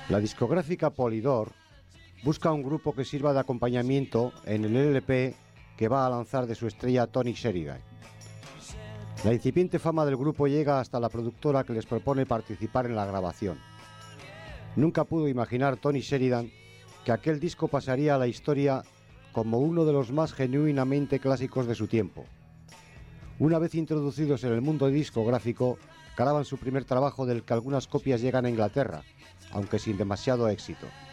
La discográfica Polydor busca un grupo que sirva de acompañamiento en el LP que va a lanzar de su estrella Tony Sheridan. La incipiente fama del grupo llega hasta la productora que les propone participar en la grabación. Nunca pudo imaginar Tony Sheridan que aquel disco pasaría a la historia como uno de los más genuinamente clásicos de su tiempo. Una vez introducidos en el mundo discográfico, graban su primer trabajo del que algunas copias llegan a Inglaterra, aunque sin demasiado éxito.